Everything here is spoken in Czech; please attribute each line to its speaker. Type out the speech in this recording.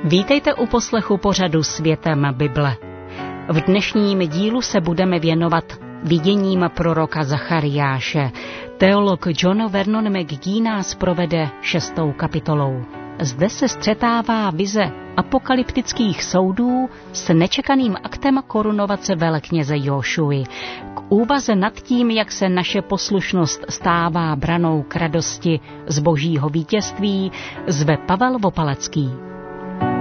Speaker 1: Vítejte u poslechu pořadu Světem Bible. V dnešním dílu se budeme věnovat viděním proroka Zachariáše. Teolog John Vernon McGee nás provede 6. kapitolou. Zde se střetává vize apokalyptických soudů s nečekaným aktem korunovace velekněze Jošuy. K úvaze nad tím, jak se naše poslušnost stává branou k radosti z božího vítězství, zve Pavel Vopalecký.